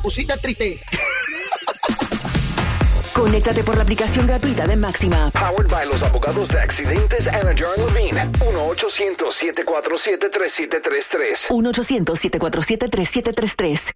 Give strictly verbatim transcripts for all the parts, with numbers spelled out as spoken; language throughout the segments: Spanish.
pusiste triste. Conéctate por la aplicación gratuita de Máxima. Powered by los abogados de accidentes Anna John Levine. uno ochocientos, siete cuatro siete, tres siete tres tres. uno ochocientos, siete cuatro siete, tres siete tres tres.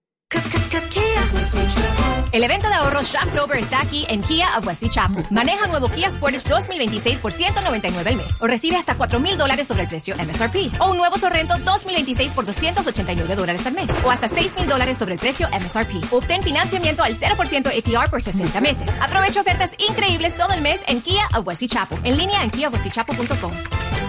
El evento de ahorros Shoptober está aquí en Kia of Wesley Chapel. Maneja nuevo Kia Sportage dos mil veintiséis por ciento noventa y nueve al mes. O recibe hasta cuatro mil dólares sobre el precio M S R P. O un nuevo Sorrento dos mil veintiséis por doscientos ochenta y nueve dólares al mes. O hasta seis mil dólares sobre el precio M S R P. Obtén financiamiento al cero por ciento A P R por sesenta meses. Aprovecha ofertas increíbles todo el mes en Kia of Wesley Chapel. En línea en kia of wesley chapel punto com.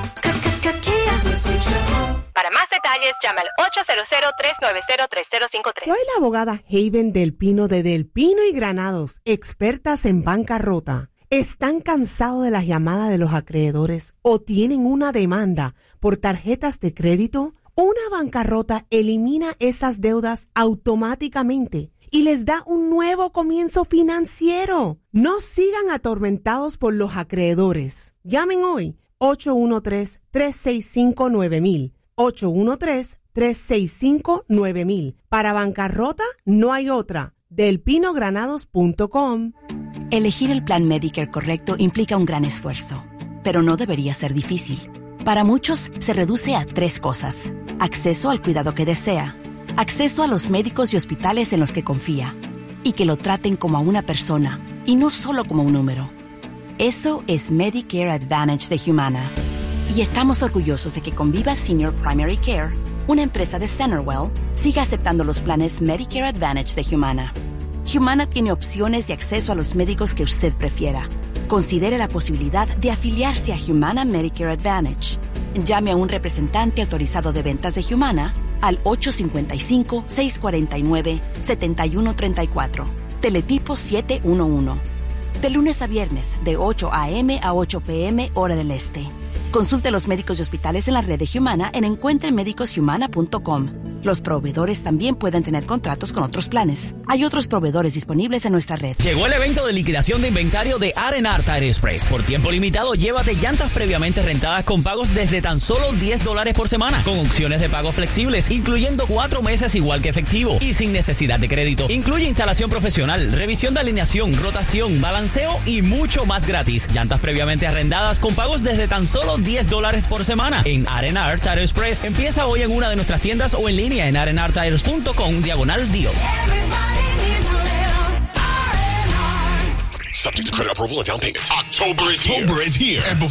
Para más detalles, llama al ocho cero cero, tres nueve cero, tres cero cinco tres. Soy la abogada Haven Del Pino de Del Pino y Granados, expertas en bancarrota. ¿Están cansados de las llamadas de los acreedores o tienen una demanda por tarjetas de crédito? Una bancarrota elimina esas deudas automáticamente y les da un nuevo comienzo financiero. No sigan atormentados por los acreedores. Llamen hoy ocho uno tres, tres seis cinco, nueve mil. ocho uno tres, tres seis cinco, nueve mil. Para bancarrota no hay otra. del pino granados punto com. Elegir el plan Medicare correcto implica un gran esfuerzo, pero no debería ser difícil. Para muchos, se reduce a tres cosas: acceso al cuidado que desea, acceso a los médicos y hospitales en los que confía, y que lo traten como a una persona, y no solo como un número. Eso es Medicare Advantage de Humana. Y estamos orgullosos de que Conviva Senior Primary Care, una empresa de CenterWell, siga aceptando los planes Medicare Advantage de Humana. Humana tiene opciones de acceso a los médicos que usted prefiera. Considere la posibilidad de afiliarse a Humana Medicare Advantage. Llame a un representante autorizado de ventas de Humana al ocho cinco cinco, seis cuatro nueve, siete uno tres cuatro. Teletipo siete uno uno. De lunes a viernes, de ocho a.m. a ocho p.m. hora del este. Consulte los médicos y hospitales en la red de Humana en encuentre médicos humana punto com. Los proveedores también pueden tener contratos con otros planes. Hay otros proveedores disponibles en nuestra red. Llegó el evento de liquidación de inventario de R and R Tire Express. Por tiempo limitado, llévate llantas previamente rentadas con pagos desde tan solo diez dólares por semana, con opciones de pago flexibles, incluyendo cuatro meses igual que efectivo y sin necesidad de crédito. Incluye instalación profesional, revisión de alineación, rotación, balanceo y mucho más gratis. Llantas previamente arrendadas con pagos desde tan solo diez dólares por semana. En R and R Tire Express, empieza hoy en una de nuestras tiendas o en línea en r n r tires punto com diagonal deal. Subject to credit approval and down payment. October is here. October is here. And